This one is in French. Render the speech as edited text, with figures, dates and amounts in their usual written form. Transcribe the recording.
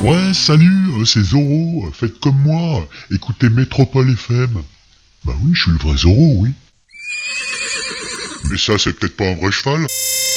Ouais, salut, c'est Zoro, faites comme moi, écoutez Métropole FM. Bah oui, je suis le vrai Zoro, oui. Mais ça, c'est peut-être pas un vrai cheval.